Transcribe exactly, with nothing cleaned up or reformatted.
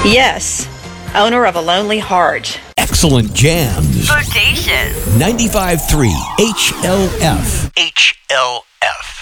Yes, owner of a lonely heart. Excellent jams. Bodacious. ninety-five point three H L F. H L F.